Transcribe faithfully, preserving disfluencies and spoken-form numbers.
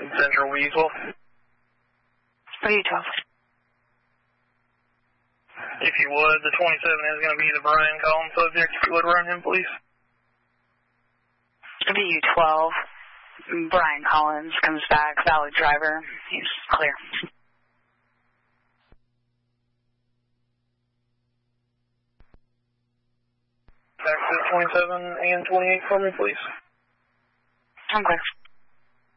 Central Weasel. V twelve. If you would, the twenty-seven is going to be the Brian Collins subject. If you would run him, please. V twelve. Brian Collins comes back. Valid driver. He's clear. Back to twenty-seven and twenty-eight for me, please. I'm clear.